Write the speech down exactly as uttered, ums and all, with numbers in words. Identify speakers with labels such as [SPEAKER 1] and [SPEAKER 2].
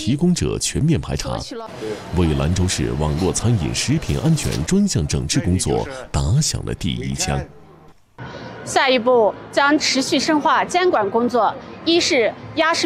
[SPEAKER 1] 提供者全面排查，为兰州市网络餐饮食品安全专项整治工作打响了第一枪。
[SPEAKER 2] 下一步将持续深化监管工作，一是压实